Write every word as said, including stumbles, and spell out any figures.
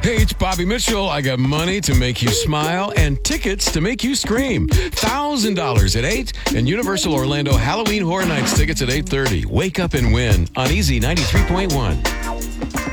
Hey, it's Bobby Mitchell. I got money to make you smile and tickets to make you scream. one thousand dollars at eight and Universal Orlando Halloween Horror Nights tickets at eight thirty. Wake up and win on Easy ninety-three point one.